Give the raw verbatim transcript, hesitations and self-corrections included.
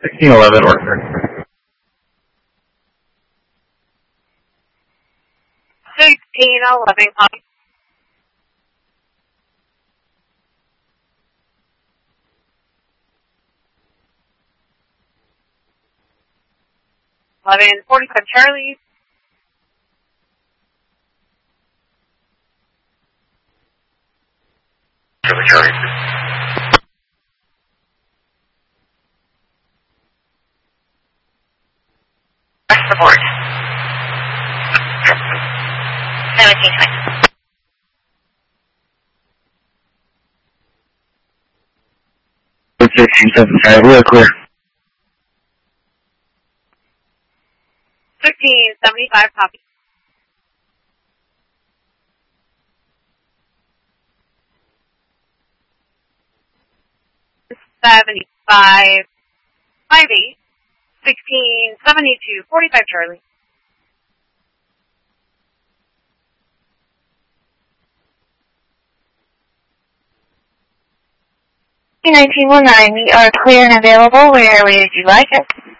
sixteen eleven Orchard. sixteen eleven, copy. eleven forty-five Charlie. Charlie, Charlie. Press the board. seventeen twenty. sixteen seventy-five, we're clear. sixteen seventy-five, copy. seventy-five, five eight, sixteen seventy-two, forty-five Charlie. nineteen nineteen, we are clear and available. Where would you like us?